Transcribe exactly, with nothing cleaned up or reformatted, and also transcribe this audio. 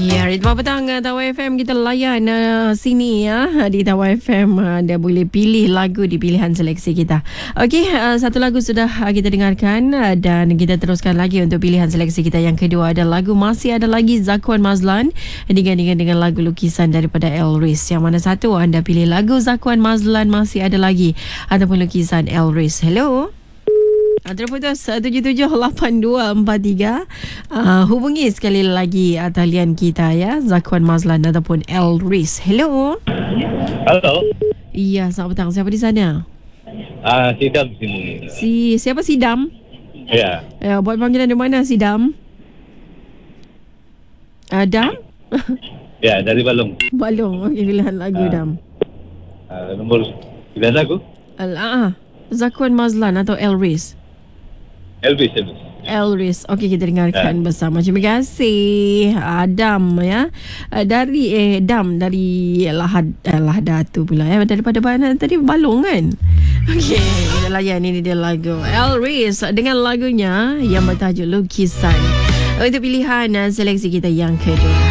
Ya, Ritma Petang Tawa F M kita layan uh, sini ya. Di Tawa F M uh, anda boleh pilih lagu di pilihan seleksi kita. Okey, uh, satu lagu sudah uh, kita dengarkan uh, dan kita teruskan lagi untuk pilihan seleksi kita yang kedua ada lagu Masih Ada Lagi Zakuan Mazlan digandingkan dengan lagu Lukisan daripada Elris. Yang mana satu anda pilih lagu Zakuan Mazlan Masih Ada Lagi ataupun Lukisan Elris? Hello. Terputus tujuh tujuh lapan dua empat tiga. uh, Hubungi sekali lagi uh, talian kita ya, Zakuan Mazlan ataupun Elris. Hello. Halo. Iya, selamat petang. Siapa di sana? Ah, uh, Sidam sini. Si siapa Sidam? Ya. Ya, buat panggilan di mana Sidam? Adam? Ya, dari Balong. Balong. Okey, pilihan lagu uh, Dam. Uh, nombor pilihan lagu? Ah, Zakuan Mazlan atau Elris? Elvis, Elvis. Elris. Okey, kita dengarkan uh. bersama. Terima kasih Adam ya. Uh, dari eh Dam dari Lahad eh, Lahadatu pula ya, daripada mana tadi, Balong kan. Okey, kita layan ini dia lagu Elris dengan lagunya yang bertajuk Lukisan untuk pilihan uh, seleksi kita yang kedua.